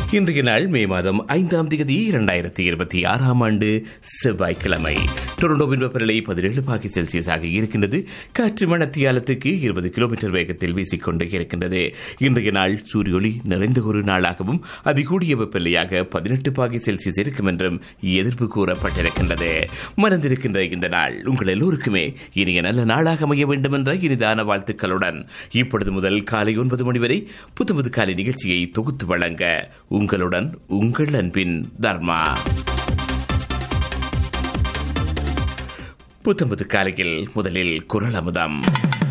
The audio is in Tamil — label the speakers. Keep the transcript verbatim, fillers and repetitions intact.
Speaker 1: இன்றைய நாள் மே மாதம் ஐந்தாம் தேதி இரண்டாயிரத்தி இருபத்தி ஆறாம் ஆண்டு செவ்வாய்க்கிழமை. டொரண்டோவின் வெப்பநிலை பதினேழு பாகை செல்சியஸாக இருக்கின்றது. காற்று மணத்தியாலத்துக்கு இருபது கிலோமீட்டர் வேகத்தில் வீசிக்கொண்டு இருக்கின்றது. இன்றைய நாள் சூரியொளி நிறைந்த ஒரு நாளாகவும் அதிகூடிய வெப்பநிலையாக பதினெட்டு பாகை செல்சியஸ் இருக்கும் என்றும் எதிர்ப்பு கூறப்பட்டிருக்கின்றது. மறந்திருக்கின்ற இந்த நாள் உங்கள் எல்லோருக்குமே இனிய நல்ல நாளாக அமைய வேண்டும் என்ற இனிதான வாழ்த்துக்களுடன் இப்பொழுது முதல் காலை ஒன்பது மணி வரை புத்தமது காலை நிகழ்ச்சியை தொகுத்து வழங்க உங்களுடன் உங்கள் அன்பின் தர்மா. புத்தம்பது காலையில் முதலில் குரல் அமுதம்.